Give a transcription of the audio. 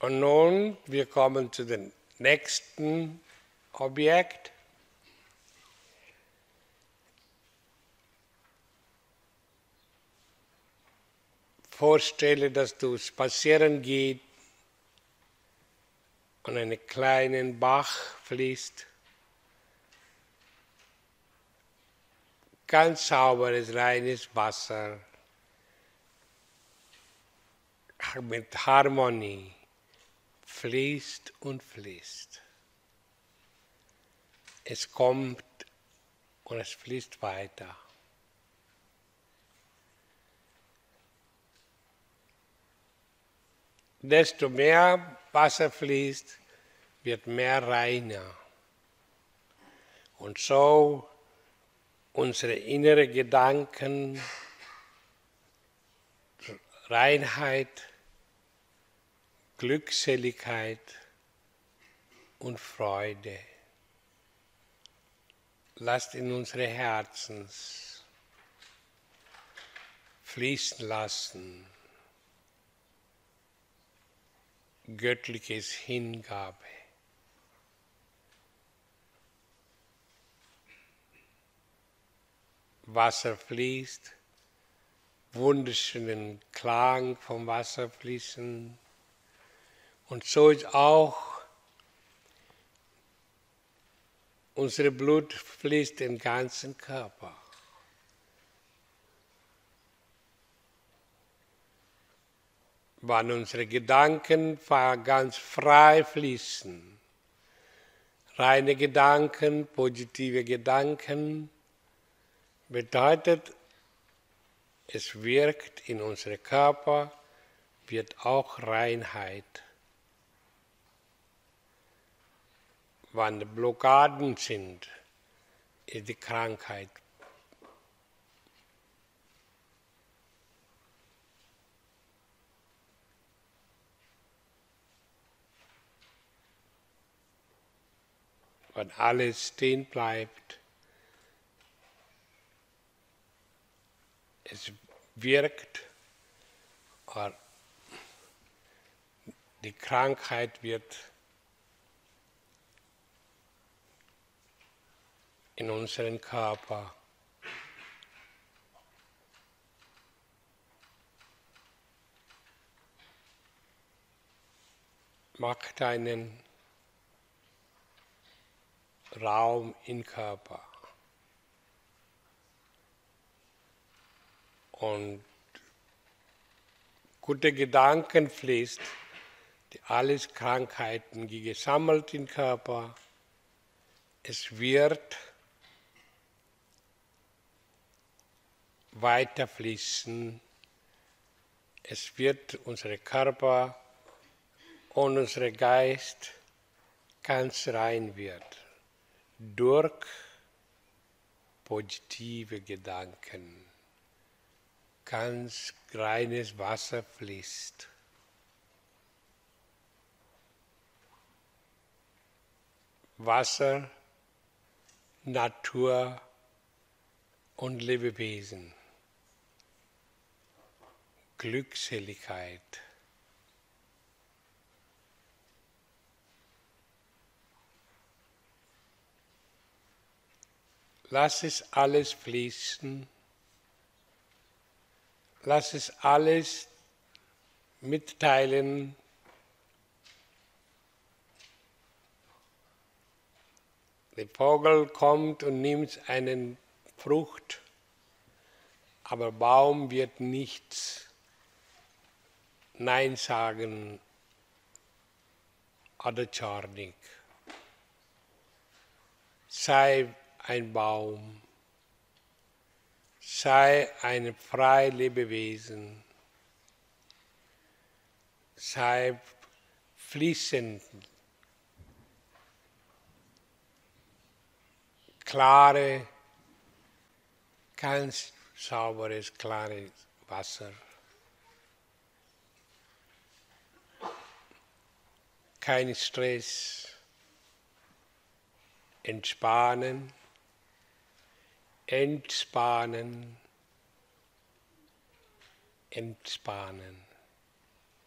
Und nun, wir kommen zu dem nächsten Objekt. Vorstelle, dass du spazieren gehst und einen kleinen Bach fließt. Ganz sauberes, reines Wasser mit Harmonie fließt und fließt. Es kommt und es fließt weiter. Desto mehr Wasser fließt, wird mehr reiner. Und so unsere inneren Gedanken, Reinheit, Glückseligkeit und Freude. Lasst in unsere Herzen fließen lassen. Göttliches Hingabe. Wasser fließt, wunderschönen Klang vom Wasser fließen. Und so ist auch unser Blut fließt im ganzen Körper. Wann unsere Gedanken ganz frei fließen, reine Gedanken, positive Gedanken, bedeutet, es wirkt in unserem Körper, wird auch Reinheit. Wann Blockaden sind, ist die Krankheit. Wenn alles stehen bleibt, es wirkt, die Krankheit wird in unseren Körper macht einen Raum im Körper. Und gute Gedanken fließt, die alles Krankheiten, die gesammelt im Körper, es wird weiter fließen, es wird unser Körper und unser Geist ganz rein wird durch positive Gedanken. Ganz reines Wasser fließt. Wasser, Natur und Lebewesen. Glückseligkeit. Lass es alles fließen. Lass es alles mitteilen. Der Vogel kommt und nimmt eine Frucht, aber Baum wird nichts Nein sagen oder zornig. Sei ein Baum. Sei ein freies Lebewesen, sei fließend, klare, ganz sauberes, klares Wasser. Kein Stress, entspannen. Entspannen, entspannen.